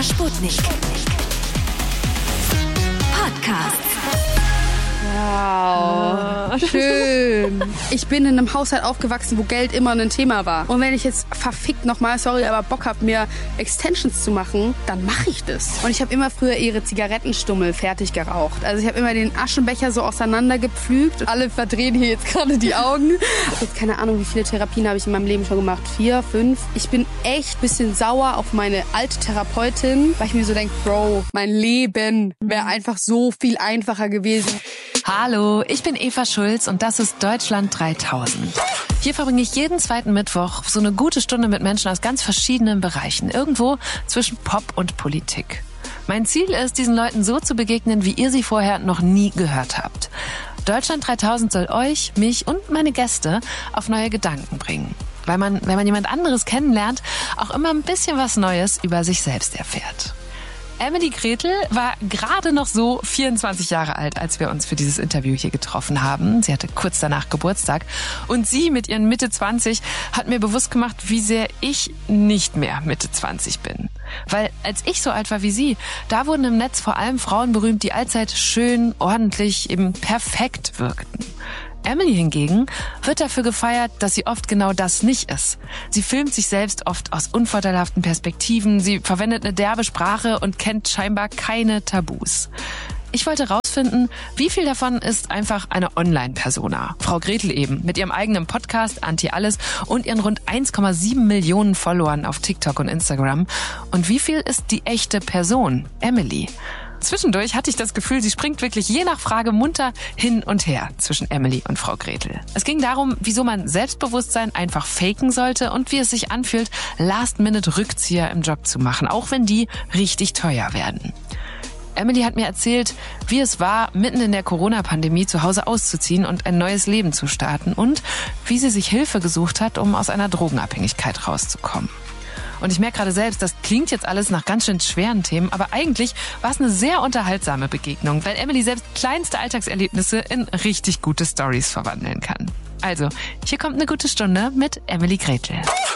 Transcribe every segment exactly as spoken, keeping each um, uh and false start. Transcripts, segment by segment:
Der Sputnik Podcast. Wow, schön. Ich bin in einem Haushalt aufgewachsen, wo Geld immer ein Thema war. Und wenn ich jetzt verfickt nochmal, sorry, aber Bock habe, mir Extensions zu machen, dann mache ich das. Und ich habe immer früher ihre Zigarettenstummel fertig geraucht. Also ich habe immer den Aschenbecher so auseinandergepflügt. Alle verdrehen hier jetzt gerade die Augen. Jetzt keine Ahnung, wie viele Therapien habe ich in meinem Leben schon gemacht. Vier, fünf. Ich bin echt ein bisschen sauer auf meine alte Therapeutin, weil ich mir so denke, Bro, mein Leben wäre einfach so viel einfacher gewesen. Hallo, ich bin Eva Schulz und das ist Deutschland dreitausend. Hier verbringe ich jeden zweiten Mittwoch so eine gute Stunde mit Menschen aus ganz verschiedenen Bereichen, irgendwo zwischen Pop und Politik. Mein Ziel ist, diesen Leuten so zu begegnen, wie ihr sie vorher noch nie gehört habt. Deutschland dreitausend soll euch, mich und meine Gäste auf neue Gedanken bringen. Weil man, wenn man jemand anderes kennenlernt, auch immer ein bisschen was Neues über sich selbst erfährt. Emily Gretel war gerade noch so vierundzwanzig Jahre alt, als wir uns für dieses Interview hier getroffen haben. Sie hatte kurz danach Geburtstag. Und sie mit ihren Mitte zwanzig hat mir bewusst gemacht, wie sehr ich nicht mehr Mitte zwanzig bin. Weil als ich so alt war wie sie, da wurden im Netz vor allem Frauen berühmt, die allzeit schön, ordentlich, eben perfekt wirkten. Emily hingegen wird dafür gefeiert, dass sie oft genau das nicht ist. Sie filmt sich selbst oft aus unvorteilhaften Perspektiven, sie verwendet eine derbe Sprache und kennt scheinbar keine Tabus. Ich wollte rausfinden, wie viel davon ist einfach eine Online-Persona. Frau Gretel eben, mit ihrem eigenen Podcast Anti-Alles und ihren rund eins Komma sieben Millionen Followern auf TikTok und Instagram. Und wie viel ist die echte Person, Emily? Zwischendurch hatte ich das Gefühl, sie springt wirklich je nach Frage munter hin und her zwischen Emily und Frau Gretel. Es ging darum, wieso man Selbstbewusstsein einfach faken sollte und wie es sich anfühlt, Last-Minute-Rückzieher im Job zu machen, auch wenn die richtig teuer werden. Emily hat mir erzählt, wie es war, mitten in der Corona-Pandemie zu Hause auszuziehen und ein neues Leben zu starten und wie sie sich Hilfe gesucht hat, um aus einer Drogenabhängigkeit rauszukommen. Und ich merke gerade selbst, das klingt jetzt alles nach ganz schön schweren Themen, aber eigentlich war es eine sehr unterhaltsame Begegnung, weil Emily selbst kleinste Alltagserlebnisse in richtig gute Storys verwandeln kann. Also, hier kommt eine gute Stunde mit Emily Gretel.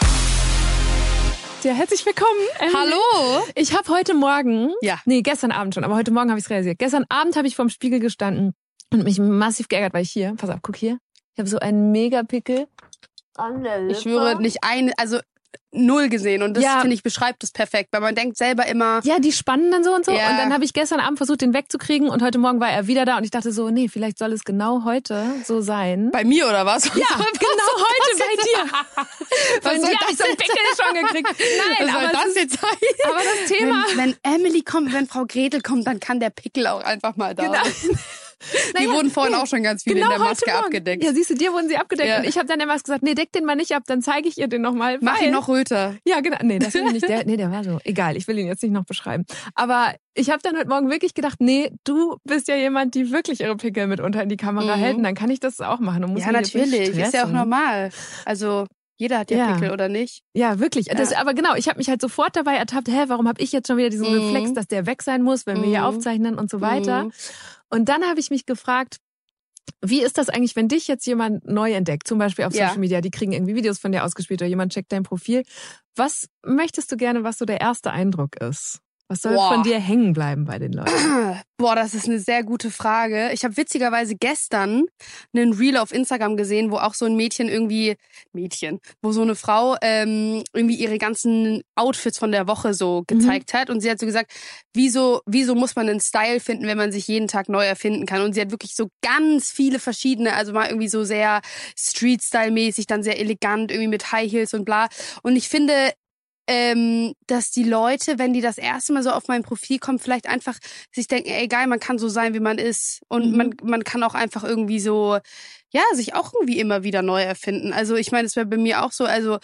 Ja, herzlich willkommen, Emily. Hallo. Ich habe heute Morgen, ja. nee, gestern Abend schon, aber heute Morgen habe ich es realisiert. Gestern Abend habe ich vorm Spiegel gestanden und mich massiv geärgert, weil ich hier, pass auf, guck hier, ich habe so einen Megapickel an der Lippe. Ich schwöre, nicht eine, also null gesehen und das, ja. finde ich, beschreibt das perfekt, weil man denkt selber immer... Ja, die spannen dann so und so ja. und dann habe ich gestern Abend versucht, den wegzukriegen und heute Morgen war er wieder da und ich dachte so, nee, vielleicht soll es genau heute so sein. Bei mir oder was? Ja, genau heute bei dir. Was Weil soll die das hat den Pickel schon gekriegt. Nein, was soll aber das ist, jetzt sein? aber das Thema... Wenn, wenn Emily kommt, wenn Frau Gretel kommt, dann kann der Pickel auch einfach mal da Genau. sein. Die Naja, wurden vorhin nee, auch schon ganz viel genau in der Maske heute Morgen. abgedeckt. Ja, siehst du, dir wurden sie abgedeckt. Ja. Und ich habe dann immer gesagt, nee, deck den mal nicht ab, dann zeige ich ihr den nochmal. Mach ihn noch röter. Ja, genau. Nee, das will ich nicht. Der, nee, der war so. Egal, ich will ihn jetzt nicht noch beschreiben. Aber ich habe dann heute Morgen wirklich gedacht, nee, du bist ja jemand, die wirklich ihre Pickel mitunter in die Kamera Mhm. hält. Und dann kann ich das auch machen. Und muss Ja, mich jetzt nicht natürlich. Ist ja auch stressen. normal. Also... Jeder hat ja, Ja. Pickel, oder nicht? Ja, wirklich. Das, Ja. aber genau, ich habe mich halt sofort dabei ertappt, hä, warum habe ich jetzt schon wieder diesen Mhm. Reflex, dass der weg sein muss, wenn wir hier Mhm. aufzeichnen und so weiter. Mhm. Und dann habe ich mich gefragt, wie ist das eigentlich, wenn dich jetzt jemand neu entdeckt, zum Beispiel auf Ja. Social Media, die kriegen irgendwie Videos von dir ausgespielt oder jemand checkt dein Profil. Was möchtest du gerne, was so der erste Eindruck ist? Was soll Boah. von dir hängen bleiben bei den Leuten? Boah, das ist eine sehr gute Frage. Ich habe witzigerweise gestern einen Reel auf Instagram gesehen, wo auch so ein Mädchen irgendwie, Mädchen, wo so eine Frau ähm, irgendwie ihre ganzen Outfits von der Woche so gezeigt hat. Und sie hat so gesagt, wieso, wieso muss man einen Style finden, wenn man sich jeden Tag neu erfinden kann? Und sie hat wirklich so ganz viele verschiedene, also mal irgendwie so sehr Street-Style-mäßig, dann sehr elegant, irgendwie mit High Heels und bla. Und ich finde, ähm, dass die Leute, wenn die das erste Mal so auf mein Profil kommen, vielleicht einfach sich denken, ey, geil, man kann so sein, wie man ist. Und Mhm. man man kann auch einfach irgendwie so, ja, sich auch irgendwie immer wieder neu erfinden. Also ich meine, das wäre bei mir auch so, also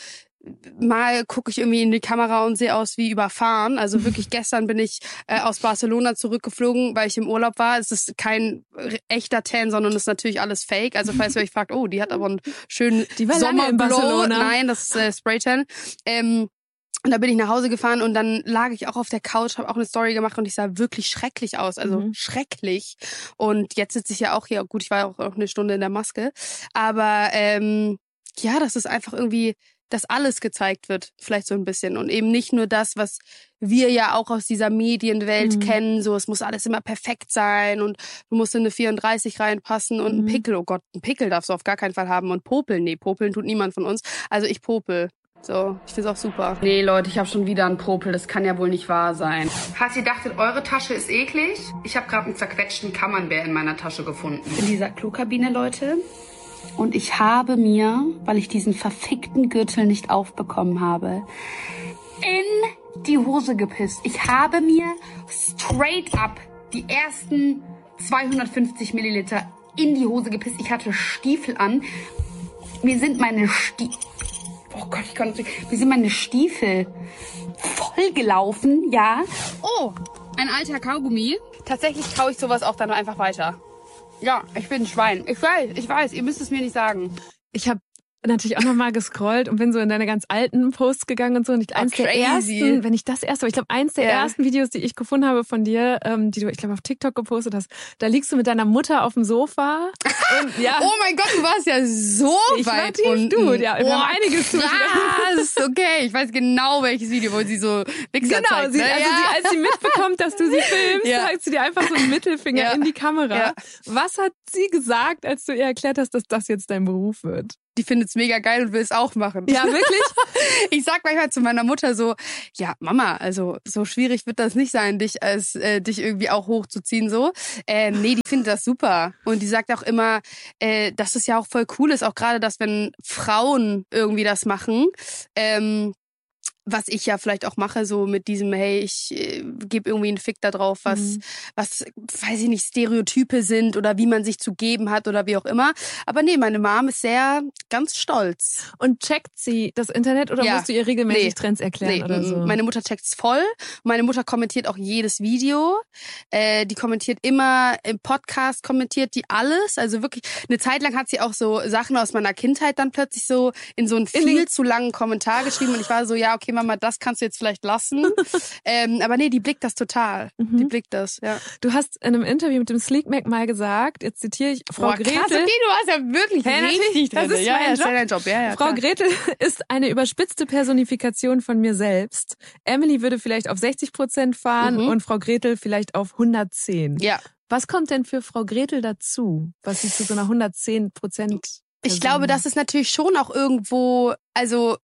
mal gucke ich irgendwie in die Kamera und sehe aus wie überfahren. Also wirklich gestern bin ich äh, aus Barcelona zurückgeflogen, weil ich im Urlaub war. Es ist kein echter Tan, sondern es ist natürlich alles Fake. Also falls ihr euch fragt, oh, die hat aber einen schönen Die war lange in Sommerglow. Barcelona. Nein, das ist äh, Spraytan. Ähm, Und da bin ich nach Hause gefahren und dann lag ich auch auf der Couch, habe auch eine Story gemacht und ich sah wirklich schrecklich aus, also Mhm. schrecklich. Und jetzt sitze ich ja auch hier, gut, ich war auch eine Stunde in der Maske, aber ähm, ja, das ist einfach irgendwie, dass alles gezeigt wird, vielleicht so ein bisschen. Und eben nicht nur das, was wir ja auch aus dieser Medienwelt mhm. kennen, so es muss alles immer perfekt sein und du musst in eine vierunddreißig reinpassen und mhm. ein Pickel, oh Gott, ein Pickel darfst du auf gar keinen Fall haben und popeln, nee, popeln tut niemand von uns. Also ich popel. So, ich find's auch super. Nee, Leute, ich habe schon wieder einen Popel. Das kann ja wohl nicht wahr sein. Falls ihr dachtet, eure Tasche ist eklig, ich habe gerade einen zerquetschten Camembert in meiner Tasche gefunden. In dieser Klokabine, Leute. Und ich habe mir, weil ich diesen verfickten Gürtel nicht aufbekommen habe, in die Hose gepisst. Ich habe mir straight up die ersten zweihundertfünfzig Milliliter in die Hose gepisst. Ich hatte Stiefel an. Mir sind meine Stiefel... Oh Gott, ich kann nicht. Mir sind meine Stiefel vollgelaufen, ja. Oh, ein alter Kaugummi. Tatsächlich traue ich sowas auch dann einfach weiter. Ja, ich bin ein Schwein. Ich weiß, ich weiß, ihr müsst es mir nicht sagen. Ich habe natürlich auch nochmal gescrollt und bin so in deine ganz alten Posts gegangen und so. Und ich, eins oh, der ersten, wenn ich das erste, aber ich glaube, eins der yeah. ersten Videos, die ich gefunden habe von dir, ähm, die du, ich glaube, auf TikTok gepostet hast, da liegst du mit deiner Mutter auf dem Sofa. Und, ja, oh mein Gott, du warst ja so ich weit war unten. Dude, ja, wir oh, haben einiges zu krass, okay. Ich weiß genau, welches Video, wo sie so Wichser genau, zeigt. Sie, ne? also ja. sie, als sie mitbekommt, dass du sie filmst, ja. zeigt sie dir einfach so einen Mittelfinger ja. in die Kamera. Ja. Was hat sie gesagt, als du ihr erklärt hast, dass das jetzt dein Beruf wird? Die findet's mega geil und will es auch machen. Ja, wirklich? Ich sag manchmal zu meiner Mutter so, ja, Mama, also so schwierig wird das nicht sein, dich als äh, dich irgendwie auch hochzuziehen so. Ähm, nee, die findet das super. Und die sagt auch immer, äh, dass es ja auch voll cool ist, auch gerade, dass wenn Frauen irgendwie das machen, ähm, was ich ja vielleicht auch mache, so mit diesem, hey, ich äh, gebe irgendwie einen Fick da drauf, was, mhm. was, weiß ich nicht, Stereotype sind oder wie man sich zu geben hat oder wie auch immer. Aber nee, meine Mom ist sehr ganz stolz. Und checkt sie das Internet oder ja. musst du ihr regelmäßig nee. Trends erklären nee. oder so? Meine Mutter checkt's voll. Meine Mutter kommentiert auch jedes Video. Äh, die kommentiert immer im Podcast, kommentiert die alles. Also wirklich, eine Zeit lang hat sie auch so Sachen aus meiner Kindheit dann plötzlich so in so einen viel zu langen Kommentar geschrieben und ich war so, ja, okay, Mama, das kannst du jetzt vielleicht lassen. ähm, aber nee, die blickt das total. Mhm. Die blickt das, ja. Du hast in einem Interview mit dem Sleek Mac mal gesagt, jetzt zitiere ich, Frau Boah, Gretel. Krass, okay, du warst ja wirklich hey, richtig das drin. ist ja, mein ja, Job. Dein Job. Ja, ja, Frau klar. Gretel ist eine überspitzte Personifikation von mir selbst. Emily würde vielleicht auf sechzig Prozent fahren mhm. und Frau Gretel vielleicht auf hundertzehn. Ja. Was kommt denn für Frau Gretel dazu, was sie zu so einer hundertzehn Prozent Ich glaube, das ist natürlich schon auch irgendwo, also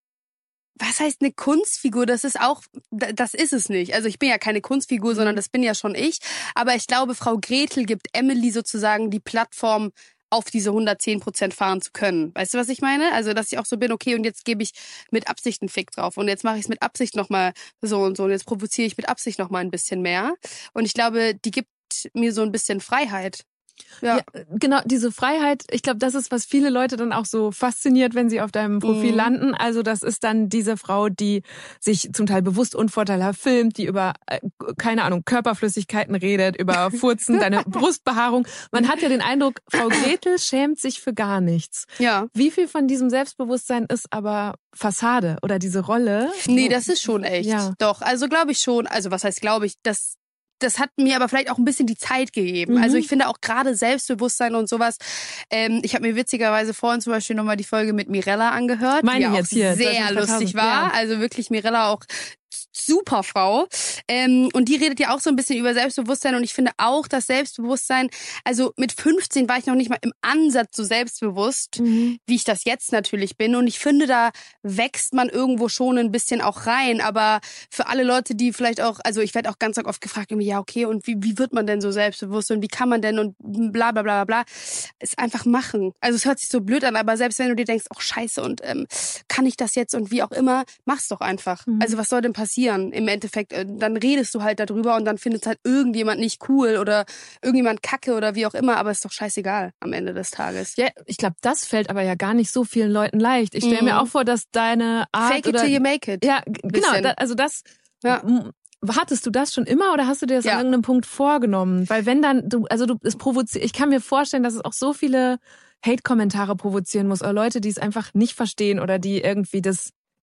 was heißt eine Kunstfigur? Das ist auch, das ist es nicht. Also ich bin ja keine Kunstfigur, sondern das bin ja schon ich. Aber ich glaube, Frau Gretel gibt Emily sozusagen die Plattform, auf diese hundertzehn Prozent fahren zu können. Weißt du, was ich meine? Also, dass ich auch so bin, okay, und jetzt gebe ich mit Absicht einen Fick drauf. Und jetzt mache ich es mit Absicht nochmal so und so. Und jetzt provoziere ich mit Absicht nochmal ein bisschen mehr. Und ich glaube, die gibt mir so ein bisschen Freiheit. Ja. ja, genau, diese Freiheit, ich glaube, das ist, was viele Leute dann auch so fasziniert, wenn sie auf deinem Profil mhm. landen. Also das ist dann diese Frau, die sich zum Teil bewusst unvorteilhaft filmt, die über, äh, keine Ahnung, Körperflüssigkeiten redet, über Furzen, deine Brustbehaarung. Man hat ja den Eindruck, Frau Gretel schämt sich für gar nichts. Ja. Wie viel von diesem Selbstbewusstsein ist aber Fassade oder diese Rolle? Nee, das ist schon echt. Ja. Doch, also glaube ich schon. Also was heißt glaube ich, das Das hat mir aber vielleicht auch ein bisschen die Zeit gegeben. Mhm. Also ich finde auch gerade Selbstbewusstsein und sowas. Ähm, ich habe mir witzigerweise vorhin zum Beispiel nochmal die Folge mit Mirella angehört, Meine die ja auch jetzt hier, sehr lustig war. Ja. Also wirklich Mirella auch super Frau. Ähm, und die redet ja auch so ein bisschen über Selbstbewusstsein und ich finde auch, dass Selbstbewusstsein, also mit fünfzehn war ich noch nicht mal im Ansatz so selbstbewusst, mhm. wie ich das jetzt natürlich bin. Und ich finde, da wächst man irgendwo schon ein bisschen auch rein. Aber für alle Leute, die vielleicht auch, also ich werde auch ganz oft gefragt, ja okay, und wie, wie wird man denn so selbstbewusst und wie kann man denn und bla bla bla bla. Es einfach machen. Also es hört sich so blöd an, aber selbst wenn du dir denkst, oh scheiße und ähm, kann ich das jetzt und wie auch immer, mach's doch einfach. Mhm. Also was soll denn passieren? Im Endeffekt, dann redest du halt darüber und dann findet halt irgendjemand nicht cool oder irgendjemand kacke oder wie auch immer, aber ist doch scheißegal am Ende des Tages. Ja, ich glaube, das fällt aber ja gar nicht so vielen Leuten leicht. Ich stelle mm. mir auch vor, dass deine Art Fake it oder till you make it. Ja, genau, da, also das ja. Hattest du das schon immer oder hast du dir das ja. an irgendeinem Punkt vorgenommen? Weil wenn dann du also du es provoziert, ich kann mir vorstellen, dass es auch so viele Hate-Kommentare provozieren muss oder Leute, die es einfach nicht verstehen oder die irgendwie das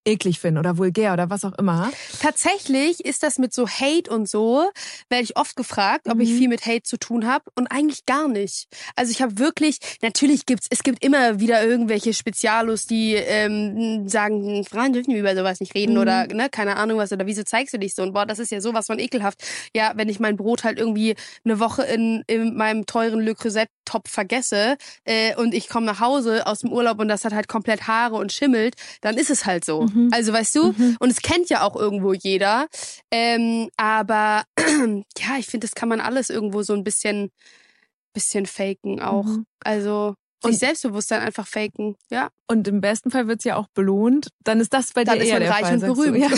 eklig finden oder vulgär oder was auch immer. Tatsächlich ist das mit so Hate und so, werde ich oft gefragt, ob Mhm. ich viel mit Hate zu tun habe und eigentlich gar nicht. Also ich habe wirklich, natürlich gibt's, es gibt immer wieder irgendwelche Spezialos, die ähm, sagen, Frauen dürfen über sowas nicht reden Mhm. oder ne, keine Ahnung was oder wieso zeigst du dich so und boah, das ist ja sowas von ekelhaft. Ja, wenn ich mein Brot halt irgendwie eine Woche in, in meinem teuren Le Creuset-Topf vergesse äh, und ich komme nach Hause aus dem Urlaub und das hat halt komplett Haare und schimmelt, dann ist es halt so. Mhm. Also weißt du, Mhm. und es kennt ja auch irgendwo jeder. Ähm, aber ja, ich finde, das kann man alles irgendwo so ein bisschen, bisschen faken auch. Mhm. Also Und- sich Selbstbewusstsein einfach faken, ja. Und im besten Fall wird's ja auch belohnt. Dann ist das bei Dann dir ist eher man der reich Fall, und sagst berühmt. Du. Ja.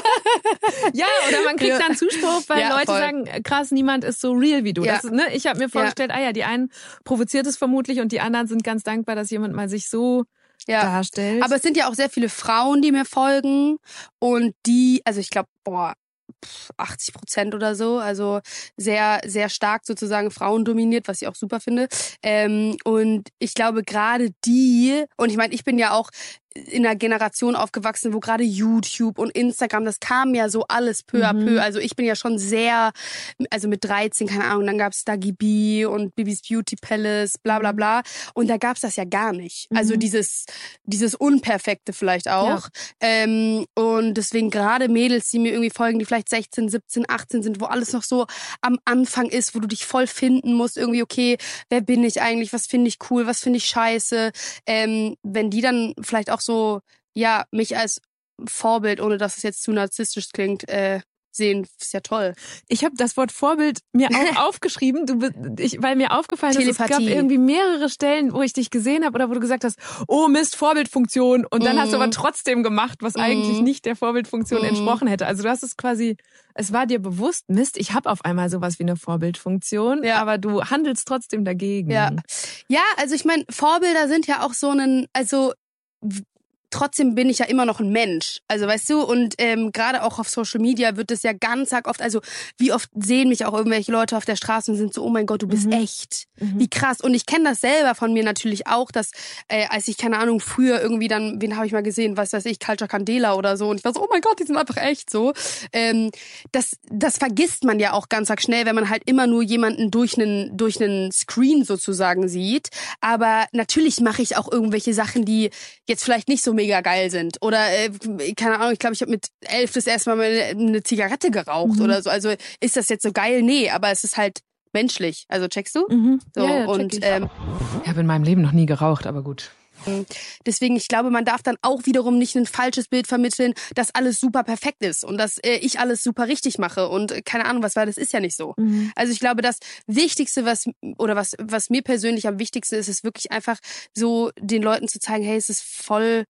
Ja, oder man kriegt Ja. dann Zuspruch, weil Ja, Leute voll. sagen, krass, niemand ist so real wie du. Ja. Das, ne? Ich habe mir vorgestellt, ah ja, die einen provoziert es vermutlich und die anderen sind ganz dankbar, dass jemand mal sich so Ja. darstellt. Aber es sind ja auch sehr viele Frauen, die mir folgen und die, also ich glaube, boah, achtzig Prozent oder so, also sehr, sehr stark sozusagen Frauen dominiert, was ich auch super finde. Ähm, und ich glaube gerade die, und ich meine, ich bin ja auch in einer Generation aufgewachsen, wo gerade YouTube und Instagram, das kam ja so alles peu à Mhm. peu. Also ich bin ja schon sehr, also mit dreizehn, keine Ahnung, dann gab's Dagi B und Bibis Beauty Palace, bla bla bla. Und da gab's das ja gar nicht. Also Mhm. dieses, dieses Unperfekte vielleicht auch. Ja. Ähm, und deswegen gerade Mädels, die mir irgendwie folgen, die vielleicht sechzehn, siebzehn, achtzehn sind, wo alles noch so am Anfang ist, wo du dich voll finden musst, irgendwie, okay, wer bin ich eigentlich, was finde ich cool, was finde ich scheiße. Ähm, wenn die dann vielleicht auch so, ja, mich als Vorbild, ohne dass es jetzt zu narzisstisch klingt, äh, sehen, ist ja toll. Ich habe das Wort Vorbild mir auch aufgeschrieben, du, bi- ich, weil mir aufgefallen ist, es gab Telepathie. irgendwie mehrere Stellen, wo ich dich gesehen habe oder wo du gesagt hast, oh Mist, Vorbildfunktion. Und dann Mhm. hast du aber trotzdem gemacht, was Mhm. eigentlich nicht der Vorbildfunktion Mhm. entsprochen hätte. Also du hast es quasi, es war dir bewusst, Mist, ich habe auf einmal sowas wie eine Vorbildfunktion, Ja. aber du handelst trotzdem dagegen. Ja, ja, also ich meine, Vorbilder sind ja auch so ein, also w- trotzdem bin ich ja immer noch ein Mensch. Also weißt du, und ähm, gerade auch auf Social Media wird es ja ganz arg oft, also wie oft sehen mich auch irgendwelche Leute auf der Straße und sind so, oh mein Gott, du bist Mhm. echt. Mhm. Wie krass. Und ich kenne das selber von mir natürlich auch, dass äh, als ich, keine Ahnung, früher irgendwie dann, wen habe ich mal gesehen, was weiß ich, Culture Candela oder so, und ich war so, oh mein Gott, die sind einfach echt so. Ähm, das, das vergisst man ja auch ganz arg schnell, wenn man halt immer nur jemanden durch einen, durch einen Screen sozusagen sieht. Aber natürlich mache ich auch irgendwelche Sachen, die jetzt vielleicht nicht so mega geil sind. Oder, äh, keine Ahnung, ich glaube, ich habe mit elf das erste Mal eine, eine Zigarette geraucht Mhm. oder so. Also ist das jetzt so geil? Nee, aber es ist halt menschlich. Also checkst du? Mhm. So, Ja, ja, check und ich. ähm, Ich habe in meinem Leben noch nie geraucht, aber gut. deswegen, ich glaube, man darf dann auch wiederum nicht ein falsches Bild vermitteln, dass alles super perfekt ist und dass äh, ich alles super richtig mache und äh, keine Ahnung was, weil das ist ja nicht so. Mhm. Also ich glaube, das Wichtigste, was oder was was mir persönlich am wichtigsten ist, ist wirklich einfach so den Leuten zu zeigen, hey, es ist voll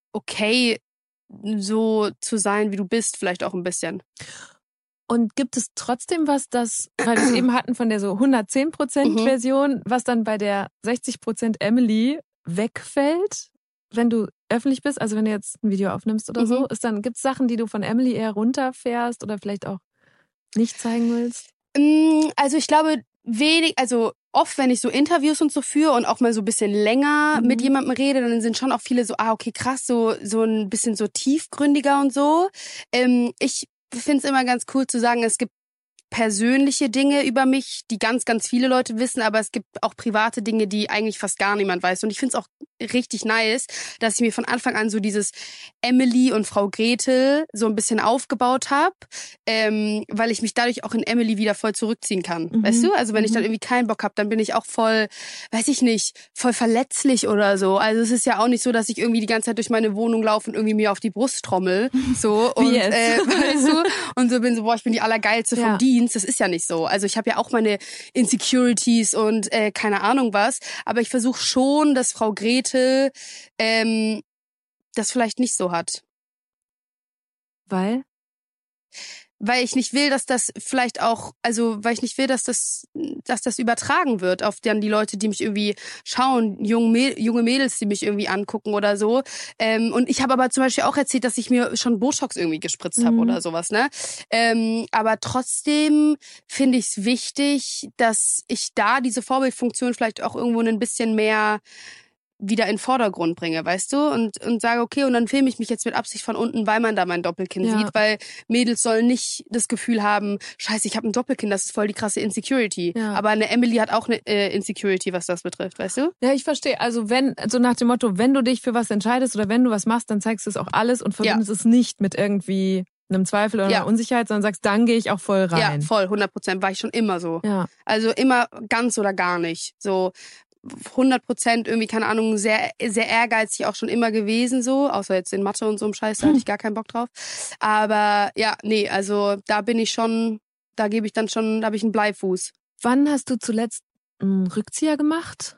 okay, so zu sein, wie du bist, vielleicht auch ein bisschen. Und gibt es trotzdem was, das, weil wir es eben hatten von der so hundertzehn Prozent Mhm. Version, was dann bei der sechzig Prozent Emily wegfällt, wenn du öffentlich bist, also wenn du jetzt ein Video aufnimmst oder Mhm. so, ist dann, gibt's Sachen, die du von Emily eher runterfährst oder vielleicht auch nicht zeigen willst? Mm, Also ich glaube, wenig, also oft, wenn ich so Interviews und so führe und auch mal so ein bisschen länger Mhm. mit jemandem rede, dann sind schon auch viele so, ah, okay, krass, so, so ein bisschen so tiefgründiger und so. Ähm, ich finde es immer ganz cool zu sagen, es gibt persönliche Dinge über mich, die ganz, ganz viele Leute wissen, aber es gibt auch private Dinge, die eigentlich fast gar niemand weiß. Und ich finde es auch richtig nice, dass ich mir von Anfang an so dieses Emily und Frau Gretel so ein bisschen aufgebaut habe, ähm, weil ich mich dadurch auch in Emily wieder voll zurückziehen kann. Mhm. Weißt du? Also wenn ich dann Mhm. irgendwie keinen Bock habe, dann bin ich auch voll, weiß ich nicht, voll verletzlich oder so. Also es ist ja auch nicht so, dass ich irgendwie die ganze Zeit durch meine Wohnung laufe und irgendwie mir auf die Brust trommel. So, Wie und jetzt. äh, weißt du, und so bin so, boah, ich bin die Allergeilste vom Ja. Dienst. Das ist ja nicht so. Also ich habe ja auch meine Insecurities und äh, keine Ahnung was. Aber ich versuche schon, dass Frau Gretel ähm, das vielleicht nicht so hat. Weil? Weil ich nicht will, dass das vielleicht auch, also weil ich nicht will, dass das, dass das übertragen wird auf dann die Leute, die mich irgendwie schauen, junge, Mäd- junge Mädels, die mich irgendwie angucken oder so. Ähm, und ich habe aber zum Beispiel auch erzählt, dass ich mir schon Botox irgendwie gespritzt habe Mhm. oder sowas, ne? Ähm, aber trotzdem finde ich es wichtig, dass ich da diese Vorbildfunktion vielleicht auch irgendwo ein bisschen mehr wieder in den Vordergrund bringe, weißt du? Und, und sage, okay, und dann filme ich mich jetzt mit Absicht von unten, weil man da mein Doppelkinn Ja. sieht, weil Mädels sollen nicht das Gefühl haben, scheiße, ich habe ein Doppelkinn, das ist voll die krasse Insecurity. Ja. Aber eine Emily hat auch eine äh, Insecurity, was das betrifft, weißt du? Ja, ich verstehe. Also wenn, so nach dem Motto, wenn du dich für was entscheidest oder wenn du was machst, dann zeigst du es auch alles und verbindest Ja. es nicht mit irgendwie einem Zweifel oder Ja. einer Unsicherheit, sondern sagst, dann gehe ich auch voll rein. Ja, voll, hundert Prozent, war ich schon immer so. Ja. Also immer ganz oder gar nicht. So hundert Prozent irgendwie, keine Ahnung, sehr sehr ehrgeizig auch schon immer gewesen so, außer jetzt in Mathe und so einem Scheiß, da hatte ich gar keinen Bock drauf. Aber ja, nee, also da bin ich schon, da gebe ich dann schon, da habe ich einen Bleifuß. Wann hast du zuletzt einen Rückzieher gemacht?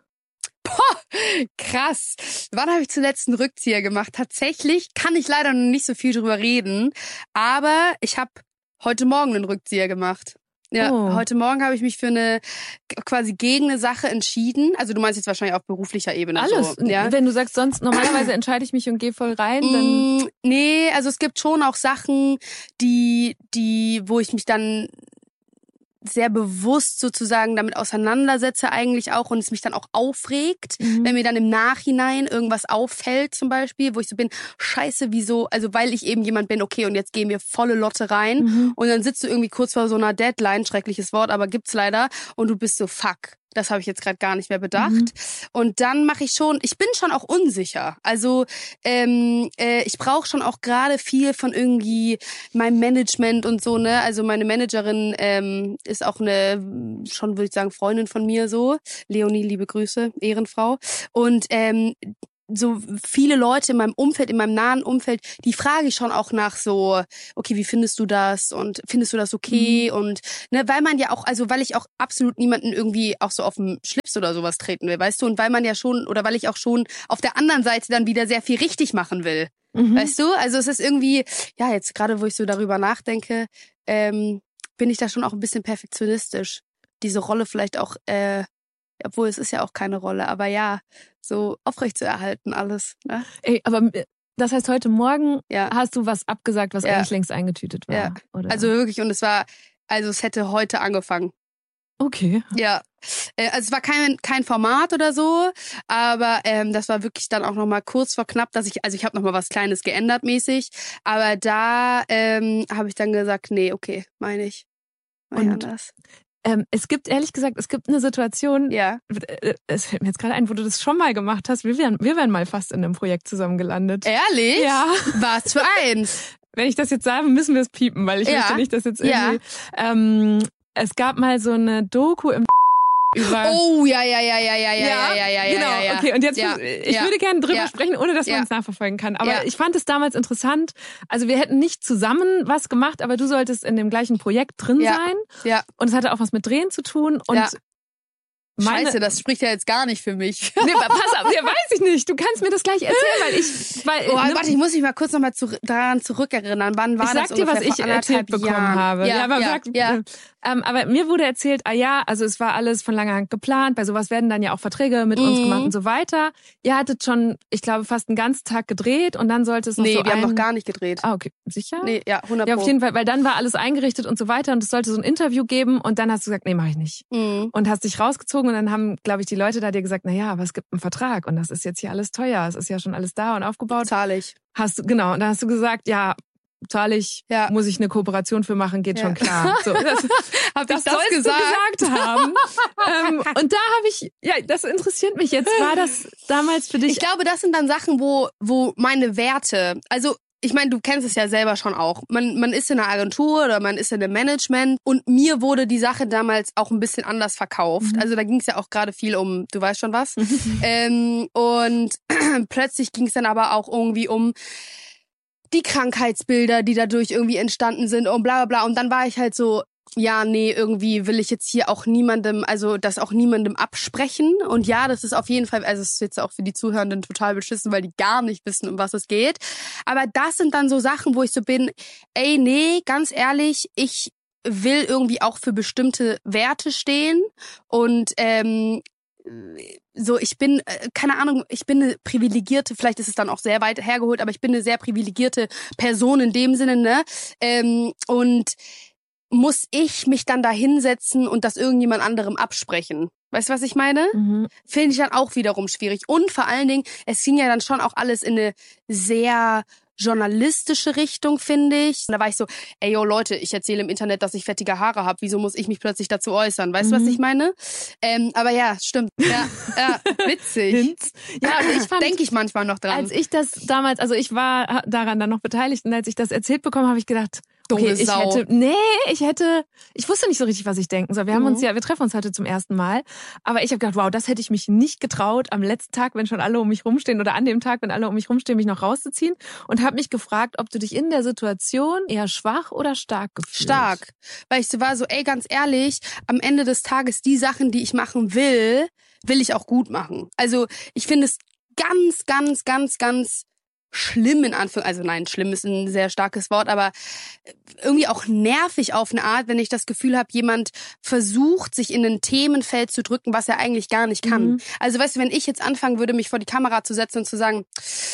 Krass. Wann habe ich zuletzt einen Rückzieher gemacht? Tatsächlich kann ich leider noch nicht so viel drüber reden, aber ich habe heute Morgen einen Rückzieher gemacht. Ja, Oh. heute Morgen habe ich mich für eine quasi gegen eine Sache entschieden. Also du meinst jetzt wahrscheinlich auf beruflicher Ebene. Alles. So, ja? Wenn du sagst, sonst normalerweise entscheide ich mich und gehe voll rein, dann Mm, nee, also es gibt schon auch Sachen, die, die, wo ich mich dann sehr bewusst sozusagen damit auseinandersetze eigentlich auch und es mich dann auch aufregt, Mhm. wenn mir dann im Nachhinein irgendwas auffällt zum Beispiel, wo ich so bin, scheiße, wieso, also weil ich eben jemand bin, okay, und jetzt gehen wir volle Lotte rein Mhm. und dann sitzt du irgendwie kurz vor so einer Deadline, schreckliches Wort, aber gibt's leider, und du bist so, fuck, das habe ich jetzt gerade gar nicht mehr bedacht. Mhm. Und dann mache ich schon, ich bin schon auch unsicher. Also ähm, äh, ich brauche schon auch gerade viel von irgendwie meinem Management und so, ne? Also meine Managerin ähm, ist auch eine, schon würde ich sagen, Freundin von mir so. Leonie, liebe Grüße, Ehrenfrau. Und ähm, so viele Leute in meinem Umfeld, in meinem nahen Umfeld, die frage ich schon auch nach so, okay, wie findest du das und findest du das okay? Mhm. Und ne, weil man ja auch, also weil ich auch absolut niemanden irgendwie auch so auf den Schlips oder sowas treten will, weißt du? Und weil man ja schon, oder weil ich auch schon auf der anderen Seite dann wieder sehr viel richtig machen will, mhm. weißt du? Also es ist irgendwie, ja, jetzt gerade, wo ich so darüber nachdenke, ähm, bin ich da schon auch ein bisschen perfektionistisch. Diese Rolle vielleicht auch, äh, obwohl es ist ja auch keine Rolle, aber ja, so aufrecht zu erhalten alles. Ne? Ey, aber das heißt, heute Morgen ja. hast du was abgesagt, was ja. eigentlich längst eingetütet war? Ja. Oder? Also wirklich, und es war, also es hätte heute angefangen. Okay. Ja, also es war kein kein Format oder so, aber ähm, das war wirklich dann auch noch mal kurz vor knapp, dass ich, also ich habe noch mal was Kleines geändert mäßig, aber da ähm, habe ich dann gesagt, nee, okay, meine ich, meine und anders. Ähm, es gibt, ehrlich gesagt, es gibt eine Situation, ja. es fällt mir jetzt gerade ein, wo du das schon mal gemacht hast. Wir wären, wir wären mal fast in einem Projekt zusammen gelandet. Ehrlich? Ja. Was für eins? Wenn ich das jetzt sage, müssen wir es piepen, weil ich ja. möchte nicht, dass jetzt irgendwie... Ja. Ähm, es gab mal so eine Doku im über oh, ja, ja, ja, ja, ja, ja, ja, ja, ja, genau. ja, ja. Okay, und jetzt, ja. ich ja. würde gerne drüber ja. sprechen, ohne dass man ja. es nachverfolgen kann. Aber ja. ich fand es damals interessant. Also wir hätten nicht zusammen was gemacht, aber du solltest in dem gleichen Projekt drin ja. sein. Ja. Und es hatte auch was mit Drehen zu tun. Und ja. meine, Scheiße, das spricht ja jetzt gar nicht für mich. Nee, pass auf, ja, weiß ich nicht. Du kannst mir das gleich erzählen, weil ich... Weil, oh, ne, warte, ich muss mich mal kurz noch mal zu, daran zurückerinnern. Wann war ich das sag dir, was ich erzählt bekommen Jahren? habe. Ja, ja, aber, ja, sag, ja. Ähm, aber mir wurde erzählt, ah ja, also es war alles von langer Hand geplant. Bei sowas werden dann ja auch Verträge mit mhm. uns gemacht und so weiter. Ihr hattet schon, ich glaube, fast einen ganzen Tag gedreht und dann sollte es noch nee, so Nee, wir ein... haben noch gar nicht gedreht. Ah, okay. Sicher? Nee, ja, hundert Prozent. Ja, auf jeden Fall, weil dann war alles eingerichtet und so weiter und es sollte so ein Interview geben und dann hast du gesagt, nee, mach ich nicht. Mhm. Und hast dich rausgezogen und dann haben, glaube ich, die Leute da dir gesagt, na ja, aber es gibt einen Vertrag und das ist jetzt hier alles teuer. Es ist ja schon alles da und aufgebaut. Zahle ich. Hast du, genau. Und dann hast du gesagt, ja, zahle ich, ja. muss ich eine Kooperation für machen, geht ja. schon klar. So, das hab das, ich das sollst gesagt? du gesagt haben. ähm, und da habe ich, ja, das interessiert mich jetzt. War das damals für dich? Ich glaube, das sind dann Sachen, wo wo meine Werte, also ich meine, du kennst es ja selber schon auch. Man man ist in einer Agentur oder man ist in einem Management und mir wurde die Sache damals auch ein bisschen anders verkauft. Mhm. Also da ging es ja auch gerade viel um, du weißt schon was. ähm, und plötzlich ging es dann aber auch irgendwie um die Krankheitsbilder, die dadurch irgendwie entstanden sind und bla bla bla. Und dann war ich halt so, ja, nee, irgendwie will ich jetzt hier auch niemandem, also das auch niemandem absprechen. Und ja, das ist auf jeden Fall, also es ist jetzt auch für die Zuhörenden total beschissen, weil die gar nicht wissen, um was es geht. Aber das sind dann so Sachen, wo ich so bin, ey, nee, ganz ehrlich, ich will irgendwie auch für bestimmte Werte stehen und ähm, so, ich bin, keine Ahnung, ich bin eine privilegierte, vielleicht ist es dann auch sehr weit hergeholt, aber ich bin eine sehr privilegierte Person in dem Sinne, ne? Ähm, und muss ich mich dann da hinsetzen und das irgendjemand anderem absprechen? Weißt du, was ich meine? Mhm. Finde ich dann auch wiederum schwierig. Und vor allen Dingen, es ging ja dann schon auch alles in eine sehr journalistische Richtung, finde ich. Und da war ich so, ey, yo, Leute, ich erzähle im Internet, dass ich fettige Haare habe. Wieso muss ich mich plötzlich dazu äußern? Weißt du, Mhm. was ich meine? Ähm, aber ja, stimmt. Ja, ja witzig. Hints. Ja, und ich fand, denke ich manchmal noch dran. als ich das damals, also ich war daran dann noch beteiligt und als ich das erzählt bekommen, habe ich gedacht, okay, Dumme ich Sau. hätte, nee, ich hätte, ich wusste nicht so richtig, was ich denken soll. Wir haben Mhm. uns ja, wir treffen uns heute zum ersten Mal, aber ich habe gedacht, wow, das hätte ich mich nicht getraut, am letzten Tag, wenn schon alle um mich rumstehen oder an dem Tag, wenn alle um mich rumstehen, mich noch rauszuziehen und habe mich gefragt, ob du dich in der Situation eher schwach oder stark gefühlst. Stark. Weil ich so war so, ey, ganz ehrlich, am Ende des Tages die Sachen, die ich machen will, will ich auch gut machen. Also ich finde es ganz, ganz, ganz, ganz schlimm in Anführungszeichen, also nein, schlimm ist ein sehr starkes Wort, aber irgendwie auch nervig auf eine Art, wenn ich das Gefühl habe, jemand versucht, sich in ein Themenfeld zu drücken, was er eigentlich gar nicht kann. Mhm. Also weißt du, wenn ich jetzt anfangen würde, mich vor die Kamera zu setzen und zu sagen,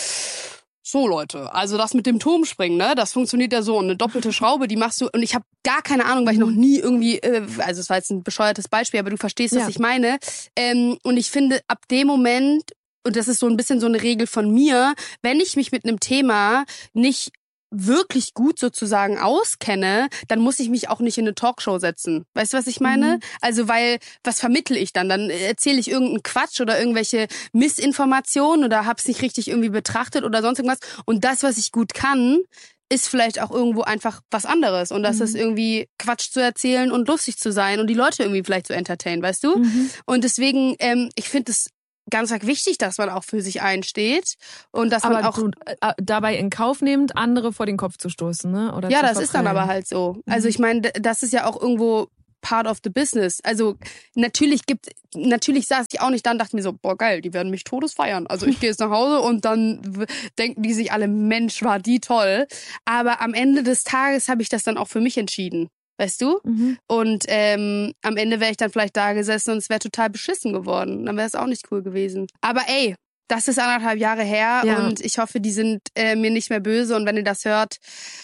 so Leute, also das mit dem Turmspringen, ne, das funktioniert ja so und eine doppelte Schraube, die machst du und ich habe gar keine Ahnung, weil ich noch nie irgendwie, äh, also es war jetzt ein bescheuertes Beispiel, aber du verstehst, was Ja. ich meine. Ähm, und ich finde, ab dem Moment, und das ist so ein bisschen so eine Regel von mir, wenn ich mich mit einem Thema nicht wirklich gut sozusagen auskenne, dann muss ich mich auch nicht in eine Talkshow setzen. Weißt du, was ich meine? Mhm. Also, weil, was vermittle ich dann? Dann erzähle ich irgendeinen Quatsch oder irgendwelche Missinformationen oder hab's nicht richtig irgendwie betrachtet oder sonst irgendwas. Und das, was ich gut kann, ist vielleicht auch irgendwo einfach was anderes. Und das Mhm. ist irgendwie Quatsch zu erzählen und lustig zu sein und die Leute irgendwie vielleicht zu entertainen, weißt du? Mhm. Und deswegen, ähm, ich finde es ganz arg wichtig, dass man auch für sich einsteht und dass Aber man auch du, äh, dabei in Kauf nehmend, andere vor den Kopf zu stoßen, ne? Oder ja, zu das ist dann verprellen. aber halt so. Also Mhm. ich meine, d- das ist ja auch irgendwo part of the business. Also natürlich gibt, natürlich saß ich auch nicht da und dachte mir so, boah geil, die werden mich todes feiern. Also ich gehe jetzt nach Hause und dann w- denken die sich alle, Mensch, war die toll. Aber am Ende des Tages habe ich das dann auch für mich entschieden. Weißt du? Mhm. Und ähm, am Ende wäre ich dann vielleicht da gesessen und es wäre total beschissen geworden. Dann wäre es auch nicht cool gewesen. Aber ey, das ist anderthalb Jahre her Ja. und ich hoffe, die sind äh, mir nicht mehr böse. Und wenn ihr das hört,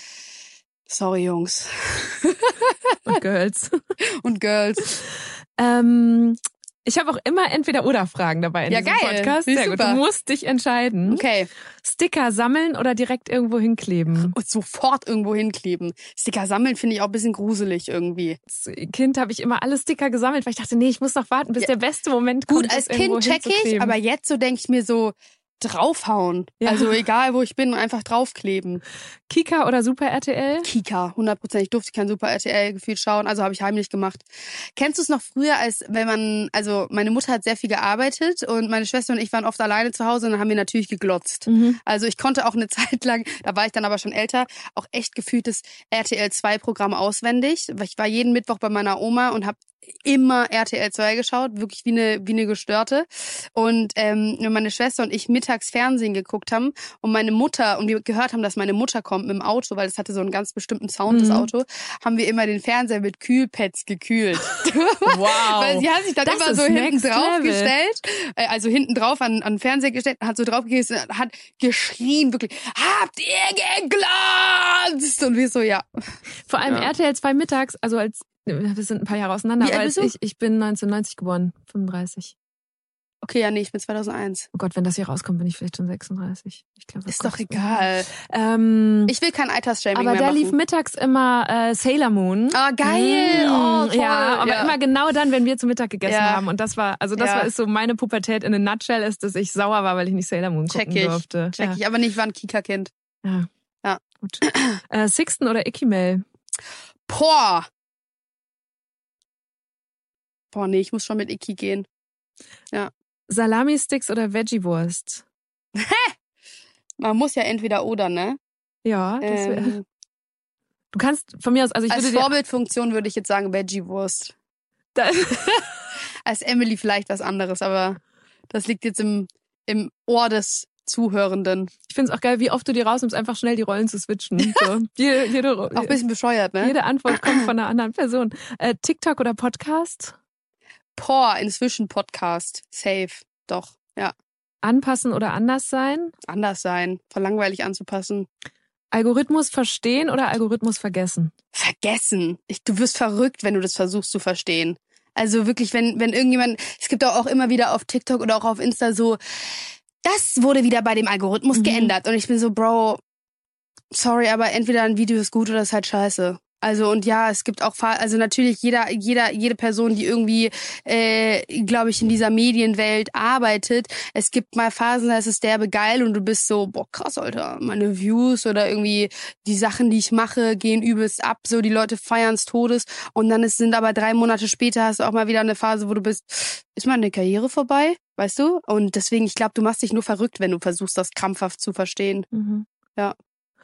sorry Jungs Und Girls. und Girls. ähm, ich habe auch immer Entweder-Oder-Fragen dabei in Ja, diesem geil. Podcast. Wie Sehr gut. super. Du musst dich entscheiden. Okay. Sticker sammeln oder direkt irgendwo hinkleben? Und sofort irgendwo hinkleben. Sticker sammeln finde ich auch ein bisschen gruselig irgendwie. Als Kind habe ich immer alle Sticker gesammelt, weil ich dachte, nee, ich muss noch warten, bis Ja. der beste Moment Gut, kommt. als das irgendwo Kind check ich, hinzukleben. aber jetzt so denke ich mir so, draufhauen. Ja. Also egal, wo ich bin, einfach draufkleben. Kika oder Super R T L? Kika, hundertprozentig. Ich durfte kein Super R T L gefühlt schauen, also habe ich heimlich gemacht. Kennst du es noch früher, als wenn man, also meine Mutter hat sehr viel gearbeitet und meine Schwester und ich waren oft alleine zu Hause und dann haben wir natürlich geglotzt. Mhm. Also ich konnte auch eine Zeit lang, da war ich dann aber schon älter, auch echt gefühltes R T L zwei Programm auswendig. Ich war jeden Mittwoch bei meiner Oma und habe immer R T L zwei geschaut, wirklich wie eine wie eine Gestörte. Und ähm, wenn meine Schwester und ich mittags Fernsehen geguckt haben und meine Mutter, und wir gehört haben, dass meine Mutter kommt mit dem Auto, weil es hatte so einen ganz bestimmten Sound, das Mhm. Auto, haben wir immer den Fernseher mit Kühlpads gekühlt. Wow. Weil sie hat sich dann Das immer ist so hinten next drauf level. gestellt, äh, also hinten drauf an, an den Fernseher gestellt, hat so drauf gegessen, hat geschrien, wirklich, habt ihr geglotzt? Und wir so, ja. Vor allem Ja. R T L zwei mittags, also als, wir sind ein paar Jahre auseinander, Wie aber alt als bist ich, ich bin neunzehnhundertneunzig geboren, fünfunddreißig. Okay, ja, nee, ich bin zweitausendeins. Oh Gott, wenn das hier rauskommt, bin ich vielleicht schon sechsunddreißig. Ich glaube, das Ist doch kommt- egal. Ähm, Ich will kein Altersshaming aber mehr da machen. lief mittags immer äh, Sailor Moon. Ah, geil. Oh, toll. Ja, aber Ja. immer genau dann, wenn wir zu Mittag gegessen Ja. haben. Und das war, also das Ja. war ist so meine Pubertät in a nutshell, ist, dass ich sauer war, weil ich nicht Sailor Moon gucken Check ich. durfte. Check ja. ich, aber nicht, war ein Kika-Kind. Ja. Ja. Gut. Äh, Sixten oder Ikimel? Boah. Boah, nee, ich muss schon mit Iki gehen. Salami-Sticks oder Veggie-Wurst? Man muss ja entweder oder, ne? Ja, das wär, Ähm, du kannst von mir aus, also ich als würde dir, Vorbildfunktion würde ich jetzt sagen Veggie-Wurst. da, Als Emily vielleicht was anderes, aber das liegt jetzt im, im Ohr des Zuhörenden. ich finde es auch geil, wie oft du dir rausnimmst, einfach schnell die Rollen zu switchen. So. Jede, jede, Auch ein bisschen bescheuert, ne? jede Antwort kommt von einer anderen Person. Äh, TikTok oder Podcast? Boah, inzwischen Podcast. Safe. Doch. Ja. Anpassen oder anders sein? Anders sein. Voll langweilig anzupassen. Algorithmus verstehen oder Algorithmus vergessen? Vergessen. Ich, du wirst verrückt, wenn du das versuchst zu verstehen. Also wirklich, wenn wenn irgendjemand, es gibt auch immer wieder auf TikTok oder auch auf Insta so, das wurde wieder bei dem Algorithmus mhm. geändert. Und ich bin so, Bro, sorry, aber entweder ein Video ist gut oder ist halt scheiße. Also und ja, es gibt auch, also natürlich jeder, jeder, jede Person, die irgendwie, äh, glaube ich, in dieser Medienwelt arbeitet. Es gibt mal Phasen, da ist es derbe geil und du bist so, boah krass, Alter, meine Views oder irgendwie die Sachen, die ich mache, gehen übelst ab. So die Leute feiern's Todes und dann ist, sind aber drei Monate später hast du auch mal wieder eine Phase, wo du bist, ist meine Karriere vorbei, weißt du? Und deswegen, ich glaube, du machst dich nur verrückt, wenn du versuchst, das krampfhaft zu verstehen. Mhm. Ja.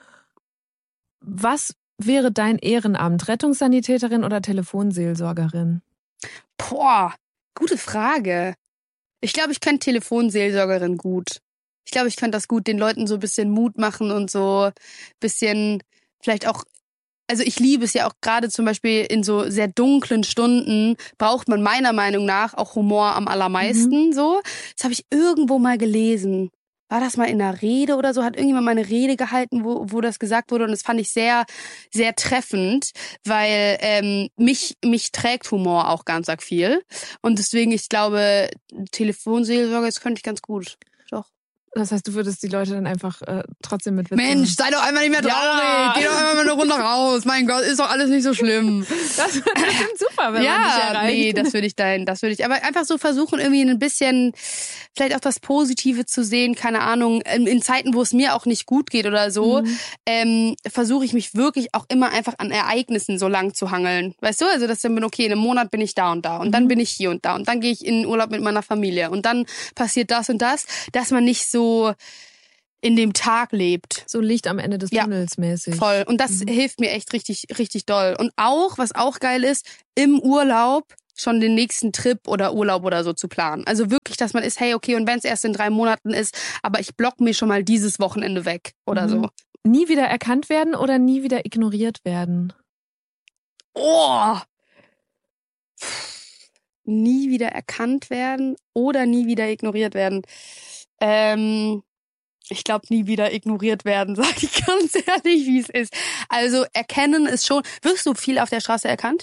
Was wäre dein Ehrenamt? Rettungssanitäterin oder Telefonseelsorgerin? Boah, gute Frage. Ich glaube, ich könnte Telefonseelsorgerin gut. Ich glaube, ich könnte das gut, den Leuten so ein bisschen Mut machen und so bisschen vielleicht auch, also ich liebe es ja auch gerade zum Beispiel in so sehr dunklen Stunden braucht man meiner Meinung nach auch Humor am allermeisten, mhm. so. Das habe ich irgendwo mal gelesen. War das mal in einer Rede oder so? Hat irgendjemand mal eine Rede gehalten, wo, wo das gesagt wurde? Und das fand ich sehr, sehr treffend, weil ähm, mich, mich trägt Humor auch ganz arg viel. Und deswegen, ich glaube, Telefonseelsorge, das könnte ich ganz gut. Doch. Das heißt, du würdest die Leute dann einfach äh, trotzdem mit Witzen... Mensch, sei doch einfach nicht mehr traurig. Ja. Geh doch einfach mal eine Runde raus. Mein Gott, ist doch alles nicht so schlimm. Das wird bestimmt super, wenn ja, man dich erreicht. Nee, das würde ich dahin, das würde ich. Aber einfach so versuchen, irgendwie ein bisschen, vielleicht auch das Positive zu sehen. Keine Ahnung, in, in Zeiten, wo es mir auch nicht gut geht oder so, mhm. ähm, versuche ich mich wirklich auch immer einfach an Ereignissen so lang zu hangeln. Weißt du, also dass ich dann bin, okay, in einem Monat bin ich da und da und mhm. dann bin ich hier und da und dann gehe ich in den Urlaub mit meiner Familie und dann passiert das und das, dass man nicht so so in dem Tag lebt. So Licht am Ende des Tunnels ja, mäßig. Voll. Und das mhm. hilft mir echt richtig, richtig doll. Und auch, was auch geil ist, im Urlaub schon den nächsten Trip oder Urlaub oder so zu planen. Also wirklich, dass man ist, hey, okay, und wenn es erst in drei Monaten ist, aber ich block mir schon mal dieses Wochenende weg oder mhm. so. Nie wieder erkannt werden oder nie wieder ignoriert werden? Oh! Nie wieder erkannt werden oder nie wieder ignoriert werden. Ähm, ich glaube, nie wieder ignoriert werden, sage ich ganz ehrlich, wie es ist. Also erkennen ist schon... Wirst du viel auf der Straße erkannt?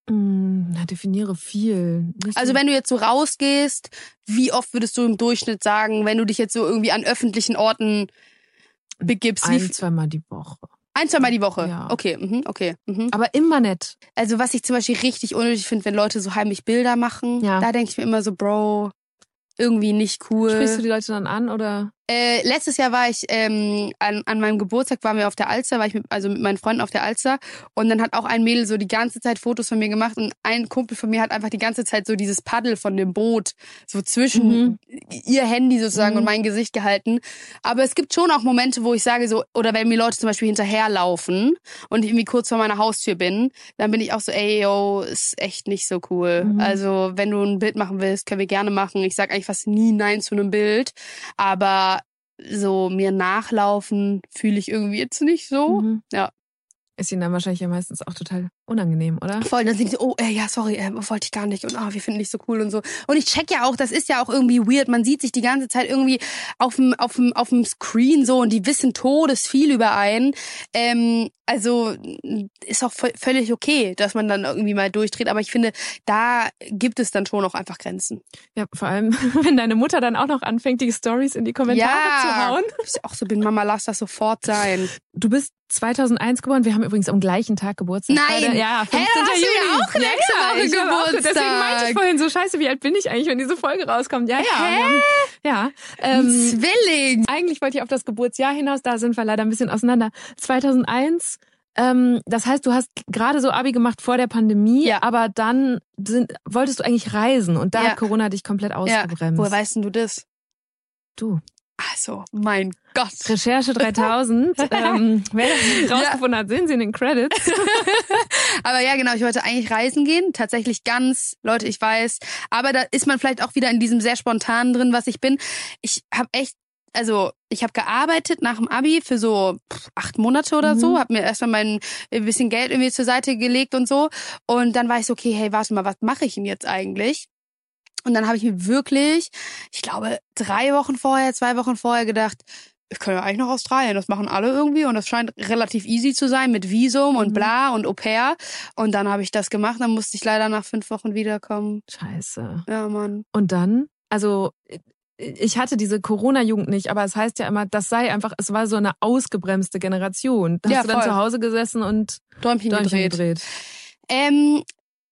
Mm, na, definiere viel. Nicht also so. Wenn du jetzt so rausgehst, wie oft würdest du im Durchschnitt sagen, wenn du dich jetzt so irgendwie an öffentlichen Orten begibst? Ein, wie zweimal die Woche. Ein, zweimal die Woche? Ja. Okay, mhm, okay. Mhm. Aber immer nett. Also was ich zum Beispiel richtig unnötig finde, wenn Leute so heimlich Bilder machen, ja. da denke ich mir immer so, Bro... irgendwie nicht cool. Sprichst du die Leute dann an oder? Äh, letztes Jahr war ich ähm, an, an meinem Geburtstag waren wir auf der Alster, war ich mit, also mit meinen Freunden auf der Alster und dann hat auch ein Mädel so die ganze Zeit Fotos von mir gemacht und ein Kumpel von mir hat einfach die ganze Zeit so dieses Paddel von dem Boot so zwischen mhm. ihr Handy sozusagen mhm. und mein Gesicht gehalten. Aber es gibt schon auch Momente, wo ich sage so, oder wenn mir Leute zum Beispiel hinterherlaufen und ich irgendwie kurz vor meiner Haustür bin, dann bin ich auch so, ey, yo, ist echt nicht so cool. Mhm. Also wenn du ein Bild machen willst, können wir gerne machen. Ich sag eigentlich fast nie Nein zu einem Bild, aber so mir nachlaufen fühle ich irgendwie jetzt nicht so. Mhm. Ja. Ist ihnen dann wahrscheinlich ja meistens auch total unangenehm, oder? Voll, dann sind sie so, oh, äh, ja, sorry, äh, wollte ich gar nicht und ah, wir finden dich so cool und so. Und ich check ja auch, das ist ja auch irgendwie weird, man sieht sich die ganze Zeit irgendwie auf dem auf dem auf dem Screen so und die wissen todesviel über einen. Ähm, also ist auch völlig okay, dass man dann irgendwie mal durchdreht, aber ich finde, da gibt es dann schon auch einfach Grenzen. Ja, vor allem, wenn deine Mutter dann auch noch anfängt, die Stories in die Kommentare ja, zu hauen. Ich auch so bin, Mama, lass das sofort sein. Du bist zweitauseneins geboren, wir haben übrigens am gleichen Tag Geburtstag. Nein! Beide. Ja, fünfzehnten Hey, Juni. Ja, auch nächste ja, Woche ja, Geburtstag. Auch, deswegen meinte ich vorhin so, scheiße, wie alt bin ich eigentlich, wenn diese Folge rauskommt? Ja, ja. Hä? Haben, ja. Ähm, Zwilling! Eigentlich wollte ich auf das Geburtsjahr hinaus, da sind wir leider ein bisschen auseinander. zweitausendeins, ähm, das heißt, du hast gerade so Abi gemacht vor der Pandemie, ja. aber dann sind, wolltest du eigentlich reisen und da ja. hat Corona dich komplett ausgebremst. Ja. Woher weißt denn du das? Du. Also, mein Gott. Recherche dreitausend. ähm, wer das rausgefunden ja. hat, sehen Sie in den Credits. Aber ja, genau, ich wollte eigentlich reisen gehen. Tatsächlich ganz, Leute, ich weiß. Aber da ist man vielleicht auch wieder in diesem sehr spontanen drin, was ich bin. Ich habe echt, also ich habe gearbeitet nach dem Abi für so pff, acht Monate oder mhm. so. Habe mir erstmal mein bisschen Geld irgendwie zur Seite gelegt und so. Und dann war ich so, okay, hey, warte mal, was mache ich denn jetzt eigentlich? Und dann habe ich mir wirklich, ich glaube, drei Wochen vorher, zwei Wochen vorher gedacht, ich kann ja eigentlich nach Australien, das machen alle irgendwie und das scheint relativ easy zu sein mit Visum und bla und Au pair. Und dann habe ich das gemacht, dann musste ich leider nach fünf Wochen wiederkommen. Scheiße. Ja, Mann. Und dann, also ich hatte diese Corona-Jugend nicht, aber es heißt ja immer, das sei einfach, es war so eine ausgebremste Generation. Hast Ja, du dann voll. zu Hause gesessen und Däumchen, Däumchen gedreht. gedreht? Ähm,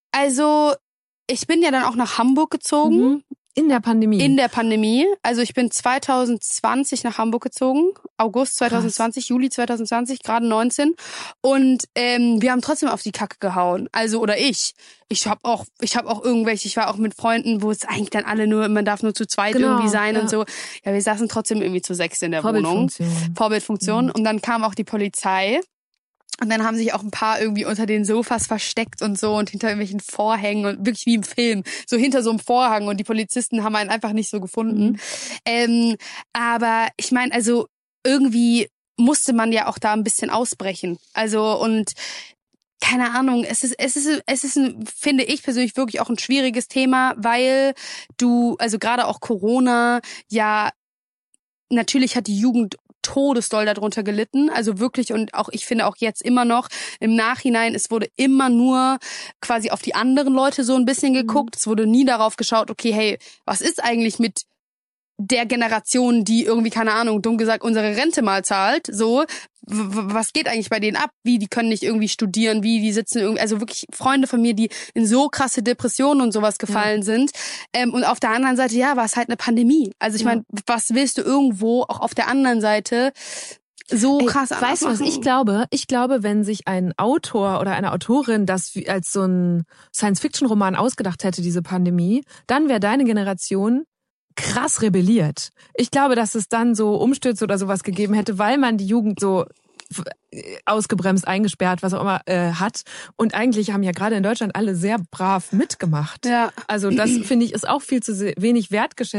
also ich bin ja dann auch nach Hamburg gezogen. Mhm. In der Pandemie? In der Pandemie. Also ich bin zwanzig zwanzig nach Hamburg gezogen. August zwanzig zwanzig, Krass. Juli zwanzig zwanzig, gerade neunzehn. Und ähm, wir haben trotzdem auf die Kacke gehauen. Also, oder ich. Ich habe auch, ich habe auch irgendwelche, ich war auch mit Freunden, wo es eigentlich dann alle nur, man darf nur zu zweit genau, irgendwie sein ja. und so. Ja, wir saßen trotzdem irgendwie zu sechs in der Wohnung. Vorbildfunktion. Vorbildfunktion. Mhm. Und dann kam auch die Polizei. Und dann haben sich auch ein paar irgendwie unter den Sofas versteckt und so und hinter irgendwelchen Vorhängen und wirklich wie im Film, so hinter so einem Vorhang und die Polizisten haben einen einfach nicht so gefunden. Mhm. Ähm, aber ich meine, also irgendwie musste man ja auch da ein bisschen ausbrechen. Also und keine Ahnung, es ist, es ist, es ist, ein, finde ich persönlich wirklich auch ein schwieriges Thema, weil du, also gerade auch Corona, ja, natürlich hat die Jugend todesdoll darunter gelitten, also wirklich und auch ich finde auch jetzt immer noch im Nachhinein, es wurde immer nur quasi auf die anderen Leute so ein bisschen geguckt, mhm. Es wurde nie darauf geschaut, okay, hey, was ist eigentlich mit der Generation, die irgendwie, keine Ahnung, dumm gesagt, unsere Rente mal zahlt, so, was geht eigentlich bei denen ab? Wie, die können nicht irgendwie studieren, wie, die sitzen irgendwie, also wirklich Freunde von mir, die in so krasse Depressionen und sowas gefallen ja. sind. Ähm, und auf der anderen Seite, ja, war es halt eine Pandemie. Also ich ja. meine, was willst du irgendwo auch auf der anderen Seite so Ey, krass anders Weißt du was, machen? ich glaube, ich glaube, wenn sich ein Autor oder eine Autorin das als so ein Science-Fiction-Roman ausgedacht hätte, diese Pandemie, dann wäre deine Generation krass rebelliert. Ich glaube, dass es dann so Umstürze oder sowas gegeben hätte, weil man die Jugend so ausgebremst, eingesperrt, was auch immer äh, hat. Und eigentlich haben ja gerade in Deutschland alle sehr brav mitgemacht. Ja. Also das, finde ich, ist auch viel zu wenig wertgeschätzt.